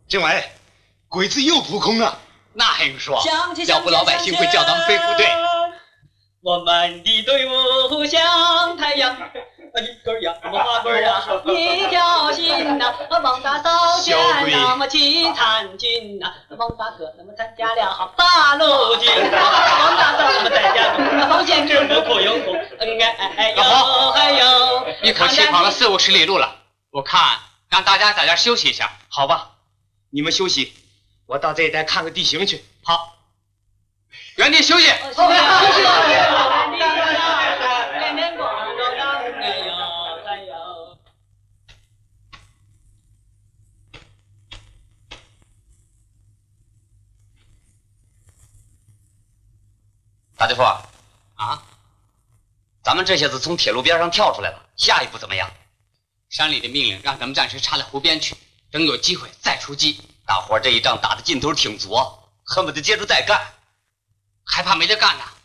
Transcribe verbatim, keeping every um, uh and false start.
政委，鬼子又扑空了。 那还用说？要不老百姓会叫咱们飞虎队。 我们的队伍像太阳，一根呀，什么花棍呀，一条心呐，王大嫂见那么齐参军呐，王大哥那么参加了八路军，王大嫂那么在家中，方先知不哭又哭，嗯哎哎呦哎呦， 一口气跑了四五十里路了，我看让大家在这休息一下， 好吧？你们休息，我到这一带看看地形去。 好，原地休息。 好的。 大队副啊，咱们这下子从铁路边上跳出来了，下一步怎么样？山里的命令让咱们暂时插到湖边去，等有机会再出击。大伙这一仗打的劲头挺足，恨不得接着再干，还怕没得干呢。